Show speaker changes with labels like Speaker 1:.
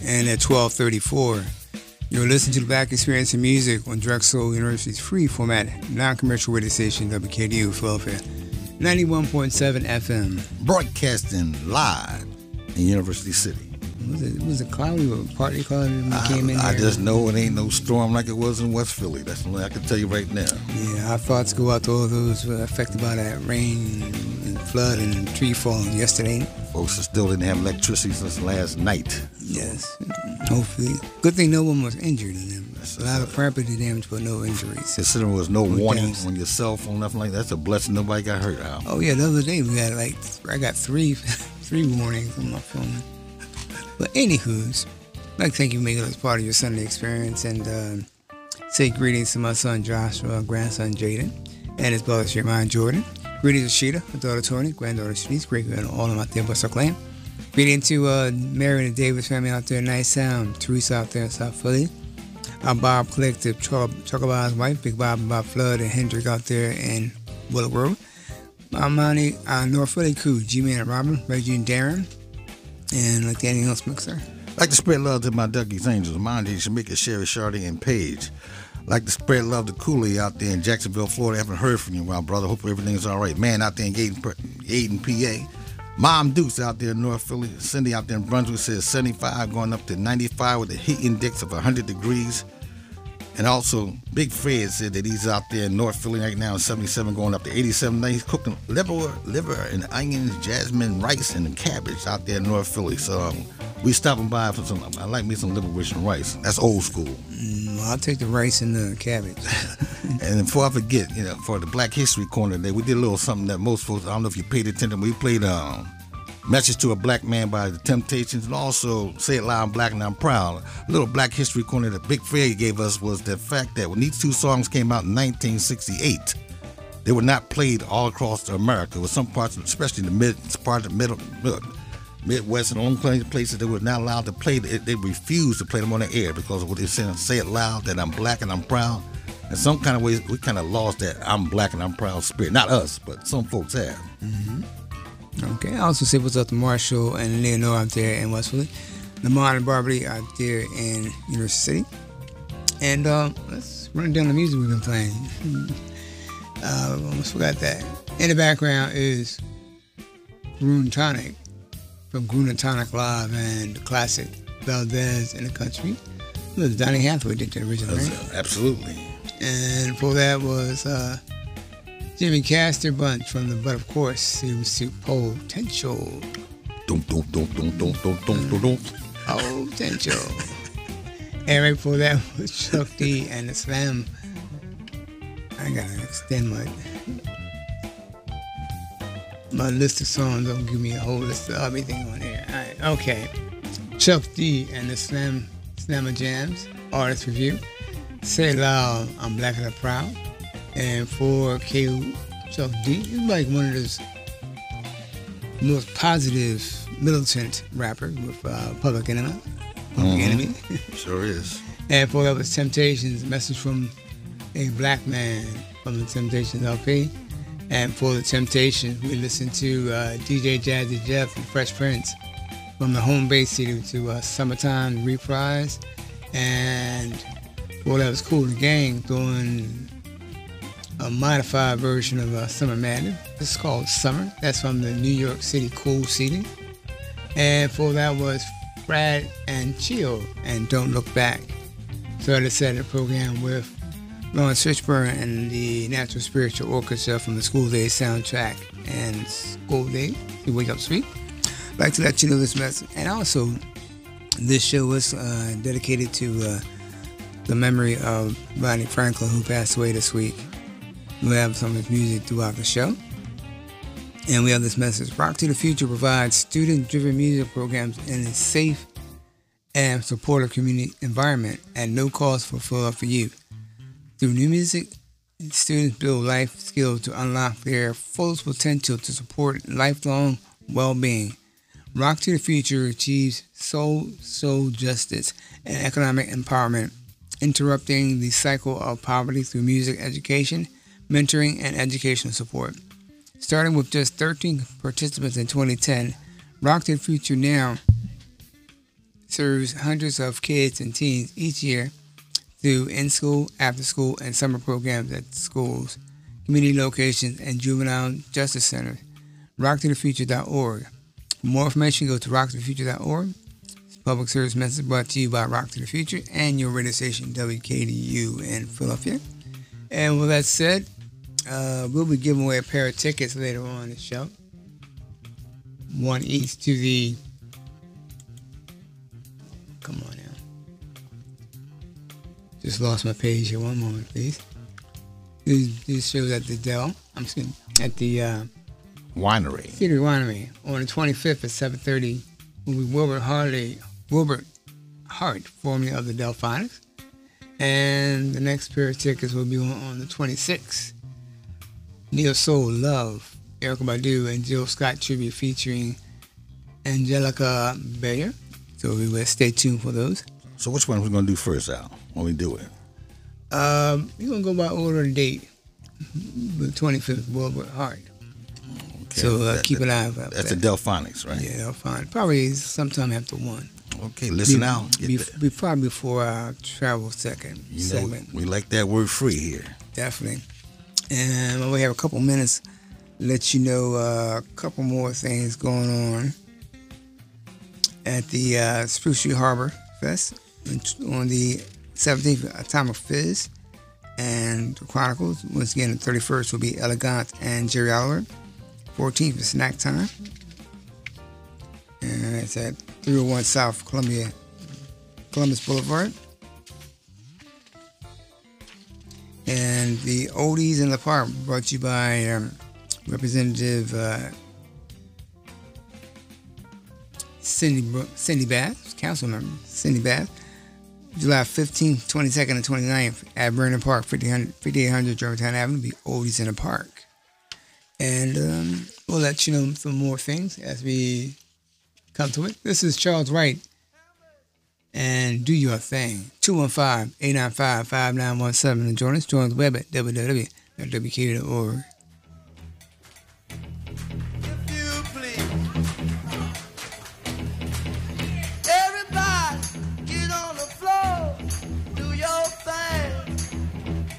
Speaker 1: And at 12:34, you're listening to the Black Experience in Music on Drexel University's free format, non-commercial radio station WKDU Philadelphia, 91.7 FM.
Speaker 2: Broadcasting live in University City.
Speaker 1: Was it cloudy or partly cloudy when we came in?
Speaker 2: I just know it ain't no storm like it was in West Philly. That's the only I can tell you right now.
Speaker 1: Yeah, our thoughts go out to all those who were affected by that rain and flood and tree falling yesterday.
Speaker 2: Folks still didn't have electricity since last night.
Speaker 1: Yes. Hopefully. Good thing no one was injured in them. A lot of property damage, but no injuries.
Speaker 2: Considering there was no warning on your cell phone, nothing like that, that's a blessing. Nobody got hurt out.
Speaker 1: Oh, yeah. The other day, I got three warnings on my phone. But anywho's, I'd like to thank you for making us part of your Sunday experience and say greetings to my son Joshua, grandson Jaden, and his brother Jeremiah Jordan. Greetings to Sheeta, her daughter Tony, granddaughter Shanice, great grand all of them out there in West Oakland. Greetings to Mary and the Davis family out there in Nice Sound, Teresa out there in South Philly, Bob Collective, Chuckle Bob's wife, Big Bob and Bob Flood, and Hendrick out there in Willow Road. Monty, North Philly crew, G-Man and Robin, Reggie and Darren, and like anything else, Mixer.
Speaker 2: Like to spread love to my Dougie's Angels, Monty, Shamika, Sherry, Shardy, and Paige. Like to spread love to Cooley out there in Jacksonville, Florida. I haven't heard from you, well, brother. Hopefully everything's all right. Man out there in Aden, PA. Mom Dukes out there in North Philly. Cindy out there in Brunswick says 75 going up to 95 with a heat index of 100 degrees. And also, Big Fred said that he's out there in North Philly right now, 77 going up to 87. Now he's cooking liver and onions, jasmine, rice, and cabbage out there in North Philly. So we stopping by for some. I like me some liver with some rice. That's old school.
Speaker 1: I'll take the rice and the cabbage.
Speaker 2: And before I forget, for the Black History Corner today, we did a little something that most folks, I don't know if you paid attention, we played Message to a Black Man by The Temptations, and also Say It Loud, I'm Black and I'm Proud. A little Black History Corner that Big Fred gave us was the fact that when these two songs came out in 1968, they were not played all across America. With some parts, especially in the Midwest and only places they were not allowed to play, they refused to play them on the air because of what they said, say it loud, that I'm black and I'm proud. In some kind of ways, we kind of lost that I'm black and I'm proud spirit. Not us, but some folks have.
Speaker 1: Mm-hmm. Okay, I also say what's up to Marshall and Leonore out there in West Philly, Lamont and Barbary out there in University City. And let's run down the music we've been playing. Almost forgot that. In the background is Grun Tonic from Grun Tonic Live and the classic Valdez in the Country. It was Donny Hathaway did the original, right?
Speaker 2: Absolutely.
Speaker 1: And before that was Jimmy Castor Bunch from the But Of Course, it was to Potential. Potential. And right before that was Chuck D and the Slam. I gotta extend my list of songs. Don't give me a whole list of everything on here. All right, okay. Chuck D and the Slammer Jams, Artist Review. Say It Loud, I'm Black and I'm Proud. And for KU, Chuck D, he's like one of those most positive, militant rappers with Public Enemy. Enemy.
Speaker 2: Sure is.
Speaker 1: And for that was Temptations, Message from a Black Man from the Temptations LP. And for the Temptations, we listened to DJ Jazzy Jeff and Fresh Prince from the home base city to Summertime Reprise. And for that was Cool the Gang doing a modified version of Summer Madness. This is called Summer. That's from the New York City Cool CD. And for that was Brad and Chill and Don't Look Back. So I started the program with Lawrence Fishburne and the Natural Spiritual Orchestra from the School Days soundtrack and School Days. You wake up sweet. I'd like to let you know this message. And also, this show was dedicated to the memory of Rodney Franklin, who passed away this week. We have some of his music throughout the show. And we have this message. Rock to the Future provides student-driven music programs in a safe and supportive community environment at no cost for Philadelphia youth. Through new music, students build life skills to unlock their fullest potential to support lifelong well-being. Rock to the Future achieves soul justice and economic empowerment, interrupting the cycle of poverty through music education, mentoring, and educational support. Starting with just 13 participants in 2010, Rock to the Future now serves hundreds of kids and teens each year through in-school, after-school, and summer programs at schools, community locations, and juvenile justice centers. RockToTheFuture.org. For more information, go to RockToTheFuture.org. This public service message brought to you by Rock to the Future and your radio station WKDU in Philadelphia. And with that said, we'll be giving away a pair of tickets later on in the show. One each to the... Come on now. Just lost my page here. One moment, please. This shows at the at the
Speaker 2: Winery.
Speaker 1: City Winery on the 25th at 7:30 will be Wilbert Hart, formerly of the Delphonics. And the next pair of tickets will be on the 26th. Neo Soul, Love, Erykah Badu, and Jill Scott tribute featuring Angelica Bayer. So we will stay tuned for those.
Speaker 2: So which one are we going to do first, Al, when we do it?
Speaker 1: We're going to go by order of date. The 25th, Wilbert Hart. Okay. So keep an eye out.
Speaker 2: That's the Delphonics, right?
Speaker 1: Yeah, Delphonics. Probably sometime after 1.
Speaker 2: Okay, listen out.
Speaker 1: Be probably before our travel segment.
Speaker 2: We like that word free here.
Speaker 1: Definitely. And we have a couple minutes to let you know a couple more things going on at the Spruce Street Harbor Fest on the 17th, Atomic Fizz and the Chronicles. Once again, the 31st will be Elegant and Jerry Oliver. 14th is Snack Time. And it's at 301 South Columbus Boulevard. And the Oldies in the Park, brought to you by Representative Cindy Bath, council member Cindy Bath. July 15th, 22nd, and 29th at Vernon Park, 5800 Germantown Avenue, be Oldies in the Park. And we'll let you know some more things as we come to it. This is Charles Wright. And do your thing. 215-895-5917 and join us. Join the web at www.wkd.org.